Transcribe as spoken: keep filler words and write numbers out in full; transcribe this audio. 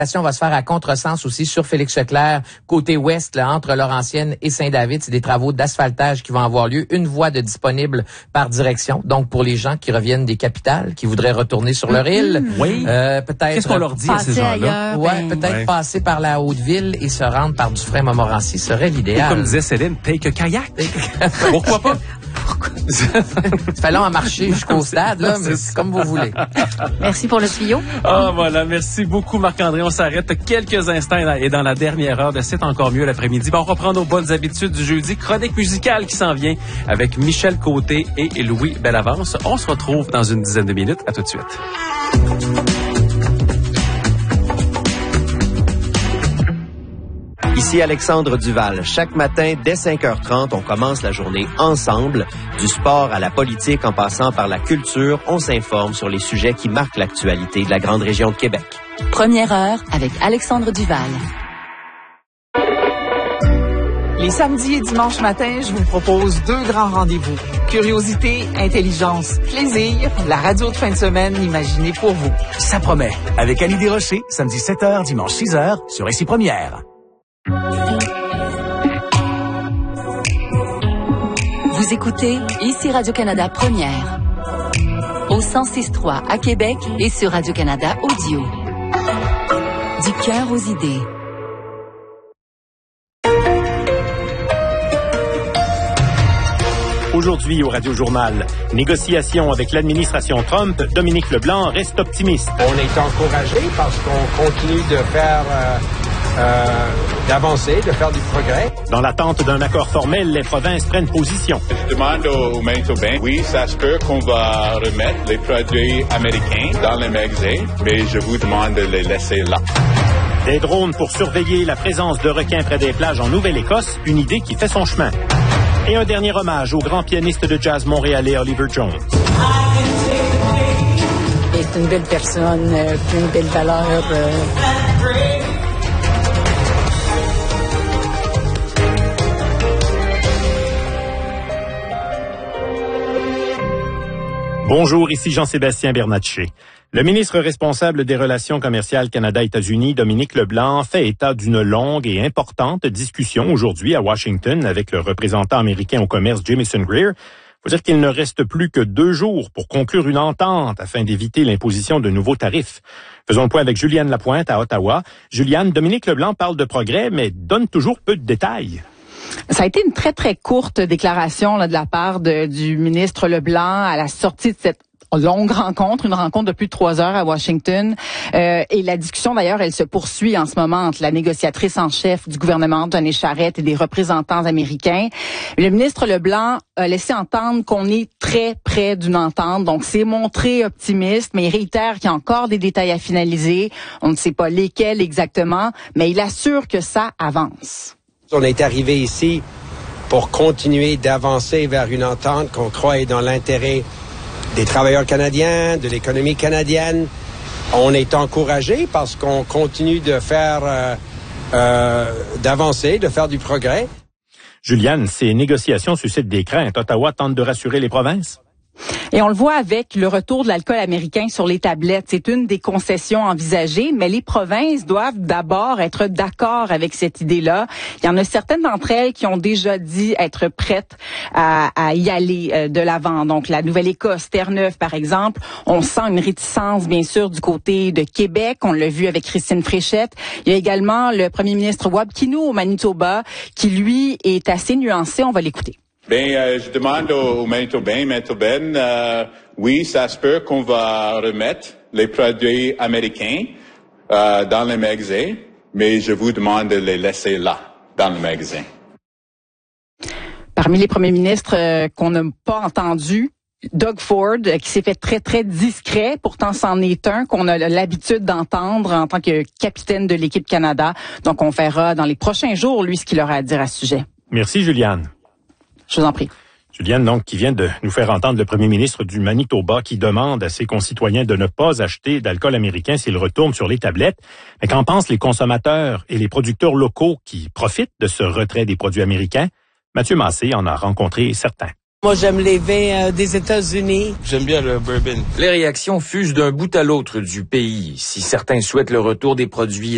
On va se faire à contresens aussi sur Félix-Leclerc, côté ouest, là, entre Laurentienne et Saint-David. C'est des travaux d'asphaltage qui vont avoir lieu. Une voie de disponible par direction. Donc, pour les gens qui reviennent des capitales, qui voudraient retourner sur leur île. Oui. Euh, peut-être. Qu'est-ce qu'on leur dit à ces gens-là? Ouais, ben... peut-être ouais. passer par la Haute-Ville et se rendre par Dufresne-Montmorency serait l'idéal. Et comme disait Céline, take a kayak. Pourquoi pas? Ça fait long à marcher jusqu'au stade, là, mais c'est comme vous voulez. Merci pour le tuyau. Ah, voilà. Merci beaucoup, Marc-André. On s'arrête quelques instants et dans la dernière heure de C'est encore mieux l'après-midi. Ben, on reprend nos bonnes habitudes du jeudi. Chronique musicale qui s'en vient avec Michel Côté et Louis Bellavance. On se retrouve dans une dizaine de minutes. À tout de suite. Ici Alexandre Duval. Chaque matin, dès cinq heures trente, on commence la journée ensemble. Du sport à la politique, en passant par la culture, on s'informe sur les sujets qui marquent l'actualité de la grande région de Québec. Première heure avec Alexandre Duval. Les samedis et dimanches matins, je vous propose deux grands rendez-vous. Curiosité, intelligence, plaisir, la radio de fin de semaine imaginée pour vous. Ça promet. Avec Annie Desrochers, samedi sept heures, dimanche six heures, sur Ici Première. Vous écoutez Ici Radio-Canada Première. Au cent six virgule trois à Québec et sur Radio-Canada Audio. Du cœur aux idées. Aujourd'hui au Radio-Journal, négociation avec l'administration Trump, Dominique Leblanc reste optimiste. On est encouragé parce qu'on continue de faire... Euh Euh, d'avancer, de faire du progrès. Dans l'attente d'un accord formel, les provinces prennent position. Je demande au Manitobain, oui, ça se peut qu'on va remettre les produits américains dans les magasins, mais je vous demande de les laisser là. Des drones pour surveiller la présence de requins près des plages en Nouvelle-Écosse, une idée qui fait son chemin. Et un dernier hommage au grand pianiste de jazz montréalais Oliver Jones. C'est une belle personne, euh, une belle valeur. Euh... Bonjour, ici Jean-Sébastien Bernatchez. Le ministre responsable des Relations commerciales Canada-États-Unis, Dominique Leblanc, fait état d'une longue et importante discussion aujourd'hui à Washington avec le représentant américain au commerce Jamieson Greer. Il faut dire qu'il ne reste plus que deux jours pour conclure une entente afin d'éviter l'imposition de nouveaux tarifs. Faisons le point avec Juliane Lapointe à Ottawa. Juliane, Dominique Leblanc parle de progrès, mais donne toujours peu de détails. Ça a été une très, très courte déclaration là, de la part de, du ministre Leblanc à la sortie de cette longue rencontre, une rencontre de plus de trois heures à Washington. Euh, et la discussion, d'ailleurs, elle se poursuit en ce moment entre la négociatrice en chef du gouvernement, Antoinette Charrette, et des représentants américains. Le ministre Leblanc a laissé entendre qu'on est très près d'une entente. Donc, c'est montré optimiste, mais il réitère qu'il y a encore des détails à finaliser. On ne sait pas lesquels exactement, mais il assure que ça avance. On est arrivé ici pour continuer d'avancer vers une entente qu'on croit est dans l'intérêt des travailleurs canadiens, de l'économie canadienne. On est encouragé parce qu'on continue de faire, euh, euh, d'avancer, de faire du progrès. Juliane, ces négociations suscitent des craintes. Ottawa tente de rassurer les provinces. Et on le voit avec le retour de l'alcool américain sur les tablettes. C'est une des concessions envisagées, mais les provinces doivent d'abord être d'accord avec cette idée-là. Il y en a certaines d'entre elles qui ont déjà dit être prêtes à, à y aller euh, de l'avant. Donc, la Nouvelle-Écosse, Terre-Neuve, par exemple, on sent une réticence, bien sûr, du côté de Québec. On l'a vu avec Christine Fréchette. Il y a également le premier ministre Wab Kinew au Manitoba, qui, lui, est assez nuancé. On va l'écouter. Ben, euh, je demande aux, aux Manitobains, Manitobaines, euh, oui, ça se peut qu'on va remettre les produits américains euh, dans les magasins, mais je vous demande de les laisser là, dans le magasin. Parmi les premiers ministres euh, qu'on n'a pas entendus, Doug Ford, euh, qui s'est fait très, très discret, pourtant c'en est un qu'on a l'habitude d'entendre en tant que capitaine de l'équipe Canada. Donc, on verra dans les prochains jours, lui, ce qu'il aura à dire à ce sujet. Merci, Juliane. Je vous en prie. Juliane, donc, qui vient de nous faire entendre le premier ministre du Manitoba qui demande à ses concitoyens de ne pas acheter d'alcool américain s'ils retournent sur les tablettes. Mais qu'en pensent les consommateurs et les producteurs locaux qui profitent de ce retrait des produits américains? Mathieu Massé en a rencontré certains. Moi, j'aime les vins euh, des États-Unis. J'aime bien le bourbon. Les réactions fusent d'un bout à l'autre du pays. Si certains souhaitent le retour des produits